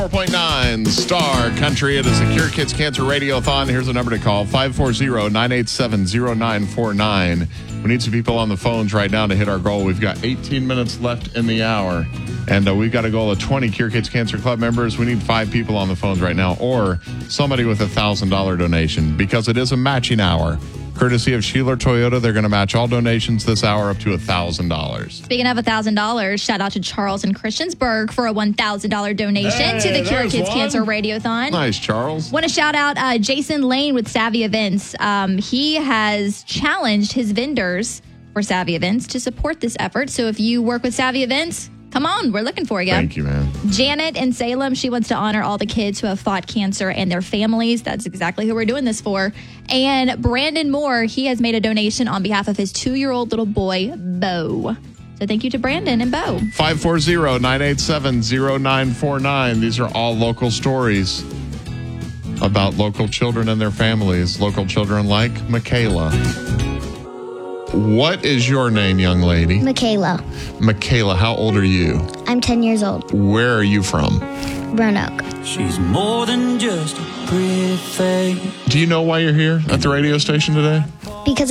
4.9 Star Country. It is a Cure Kids Cancer Radiothon. Here's a number to call, 540-987-0949. We need some people on the phones right now to hit our goal. We've got 18 minutes left in the hour, and we've got a goal of 20 Cure Kids Cancer Club members. We need 5 people on the phones right now, or somebody with a $1,000 donation, because it is a matching hour. Courtesy of Sheeler Toyota, they're going to match all donations this hour up to $1,000. Speaking of $1,000, shout out to Charles in Christiansburg for a $1,000 donation to the Cure Kids Cancer Radiothon. Nice, Charles. Want to shout out Jason Lane with Savvy Events. He has challenged his vendors for Savvy Events to support this effort. So if you work with Savvy Events, come on, we're looking for you. Thank you, man. Janet in Salem, she wants to honor all the kids who have fought cancer and their families. That's exactly who we're doing this for. And Brandon Moore, he has made a donation on behalf of his 2-year-old little boy, Bo. So thank you to Brandon and Bo. 540-987-0949. These are all local stories about local children and their families. Local children like Michaela. What is your name, young lady? Michaela. Michaela, how old are you? I'm 10 years old. Where are you from? Roanoke. She's more than just a pretty face. Do you know why you're here at the radio station today? Because